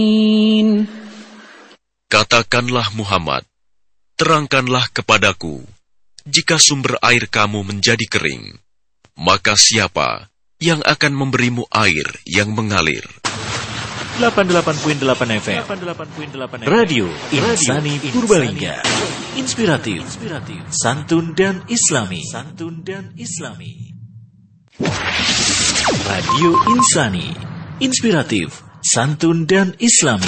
Katakanlah Muhammad, terangkanlah kepadaku, jika sumber air kamu menjadi kering, maka siapa yang akan memberimu air yang mengalir? 88.8 FM Radio Insani Purbalingga. Inspiratif, santun dan islami. Radio Insani, inspiratif, santun dan islami.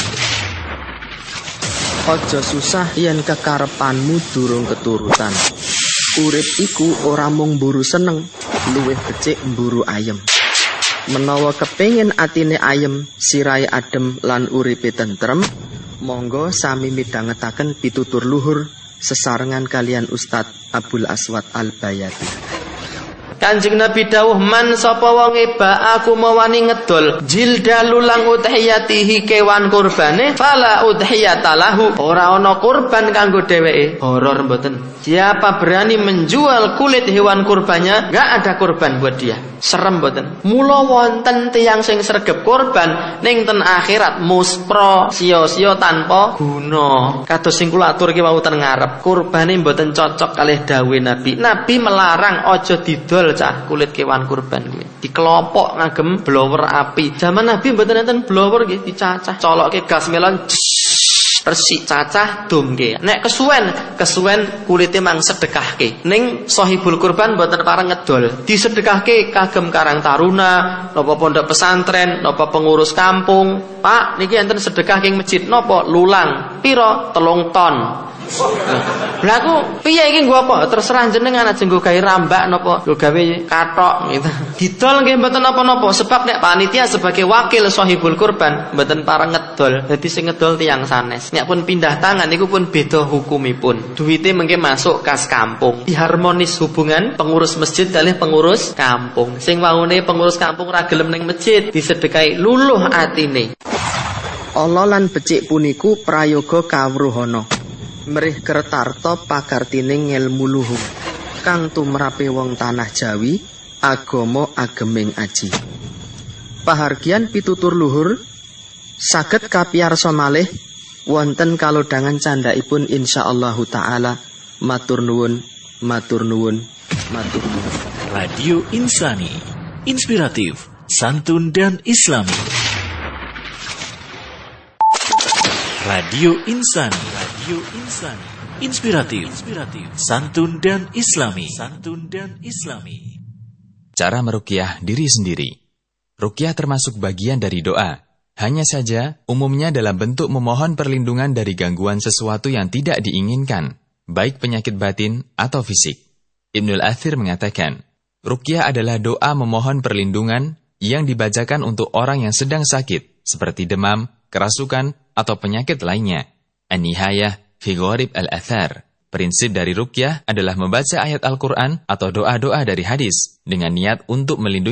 Aja susah yen kekarepanmu durung keturutan. Urip iku ora mung mburu seneng, luwih becik mburu ayem. Menawa kepengin atine ayem, sirahe adem lan uripe tentrem, monggo sami midhangetaken pitutur luhur sesarengan kalian Ustadz Abdul Aswad Al-Bayati. Kanjeng Nabi dawuh, man sapa wong eba aku mawani ngedol jilda lulang udhiyatihi kewan kurbane fala udhiyatalahu, ora ana kurban kanggo dheweke. Horor mboten. Siapa berani menjual kulit hewan kurbannya, enggak ada kurban buat dia. Serem mboten. Mula wonten tiyang sing sregep kurban ning ten akhirat muspro sia-sia tanpa guna. Kados sing kula aturke wau ten ngarep, kurbane mboten cocok kalih dawuh Nabi. Nabi melarang aja didol cah kulit kewan kurban kuwi. Dikelopok ngagem blower api. Zaman Nabi mboten enten blower nggih, dicacah. Colokke gas melon resik cacah domke. Nek kesuwen kulite mang sedekahke. Ning sahibul kurban mboten pareng ngedol. Disedekahke kagem Karang Taruna, napa pondok pesantren, napa pengurus kampung. Pak, niki enten sedekah king masjid napa lulang. Pira? 3 ton. Lah aku piye iki nggo apa? Terserah jenengan aja nggo gawe rambak napa nggo gawe kathok gitu. Didol nggih mboten napa-napa sebab nek panitia sebagai wakil sahibul kurban mboten pareng ngedol. Dadi sing ngedol tiyang sanes. Nek pun pindah tangan niku pun beda hukumipun. Duwite mengke masuk kas kampung. Diharmonis hubungan pengurus masjid kalih pengurus kampung. Sing waune pengurus kampung ra gelem ning masjid disedekahi luluh atine. Allah lan becik puniku prayoga kawruhana. Mrih kertarta pakartining ngelmu luhur kang tumrape wong tanah Jawi, agama ageming aji. Pahargyan pitutur luhur saged kapiyarsa malih wonten kalodhangan candhaipun insyaallah taala. Matur nuwun. Radio Insani, inspiratif, santun dan islami. Radio Insani, inspiratif, santun dan islami. Cara meruqyah diri sendiri. Ruqyah termasuk bagian dari doa. Hanya saja, umumnya dalam bentuk memohon perlindungan dari gangguan sesuatu yang tidak diinginkan, baik penyakit batin atau fisik. Ibnul Athir mengatakan, ruqyah adalah doa memohon perlindungan yang dibacakan untuk orang yang sedang sakit, seperti demam, kerasukan, atau penyakit lainnya. An-Nihayah fi Gharib al-Athar. Prinsip dari ruqyah adalah membaca ayat Al-Quran atau doa-doa dari hadis dengan niat untuk melindungi